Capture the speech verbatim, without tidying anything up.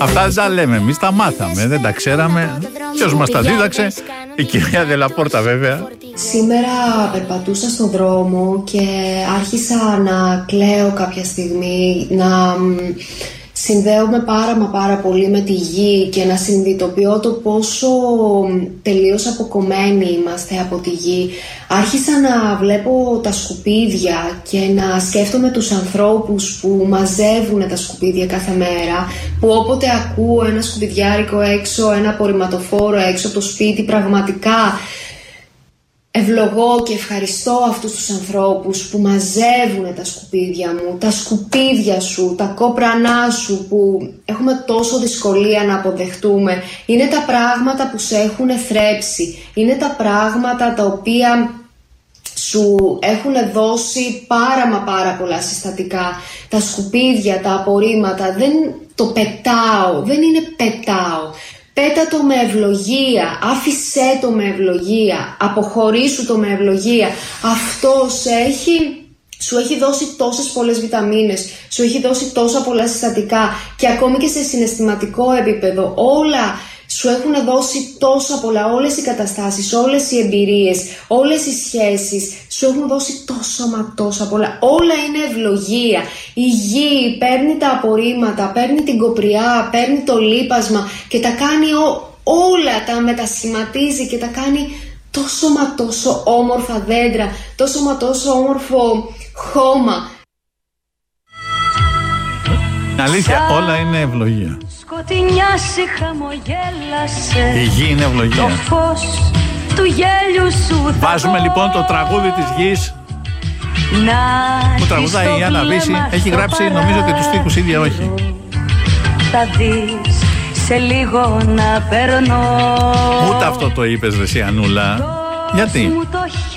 Αυτά δεν τα λέμε, εμείς τα μάθαμε, δεν τα ξέραμε. Ποιος μας τα δίδαξε? Η κυρία Δελαπόρτα βέβαια. Σήμερα περπατούσα στον δρόμο και άρχισα να κλαίω κάποια στιγμή, να συνδέομαι πάρα μα πάρα πολύ με τη γη και να συνειδητοποιώ το πόσο τελείως αποκομμένοι είμαστε από τη γη. Άρχισα να βλέπω τα σκουπίδια και να σκέφτομαι τους ανθρώπους που μαζεύουν τα σκουπίδια κάθε μέρα, που όποτε ακούω ένα σκουπιδιάρικο έξω, ένα απορριμματοφόρο έξω από το σπίτι, πραγματικά ευλογώ και ευχαριστώ αυτούς τους ανθρώπους που μαζεύουν τα σκουπίδια μου, τα σκουπίδια σου, τα κόπρανά σου που έχουμε τόσο δυσκολία να αποδεχτούμε. Είναι τα πράγματα που σε έχουν θρέψει, είναι τα πράγματα τα οποία σου έχουν δώσει πάρα μα πάρα πολλά συστατικά. Τα σκουπίδια, τα απορρίμματα, δεν το πετάω, δεν είναι πετάω. Πέτα το με ευλογία, άφησέ το με ευλογία, αποχωρήσου το με ευλογία. Αυτό σε έχει, σου έχει δώσει τόσες πολλές βιταμίνες, σου έχει δώσει τόσα πολλά συστατικά και ακόμη και σε συναισθηματικό επίπεδο όλα σου έχουν δώσει τόσα πολλά, όλες οι καταστάσεις, όλες οι εμπειρίες, όλες οι σχέσεις, σου έχουν δώσει τόσο μα τόσα πολλά. Όλα είναι ευλογία. Η γη παίρνει τα απορρίμματα, παίρνει την κοπριά, παίρνει το λίπασμα και τα κάνει ό, όλα, τα μετασχηματίζει και τα κάνει τόσο μα τόσο όμορφα δέντρα, τόσο μα τόσο όμορφο χώμα. Αλήθεια, όλα είναι ευλογία. Σκοτεινιάσει χαμογέλασε. Η γη είναι ευλογία. Το φως του γέλιου σου. Βάζουμε λοιπόν το τραγούδι της γης που τραγουδάει η Άννα Βύση. Έχει γράψει νομίζω και τους στίχους ίδια όχι. Θα δεις σε λίγο να περνώ. Ούτε αυτό το είπες ρε εσύ Ανούλα. Γιατί?